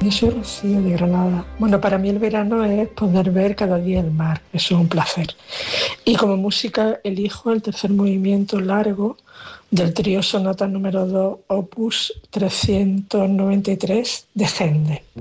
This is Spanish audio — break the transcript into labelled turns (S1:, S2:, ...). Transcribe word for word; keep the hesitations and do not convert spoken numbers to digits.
S1: Yo soy Rocío de Granada. Bueno, para mí el verano es poder ver cada día el mar. Eso es un placer. Y como música elijo el tercer movimiento largo del trío sonata número dos, opus trescientos noventa y tres de Händel.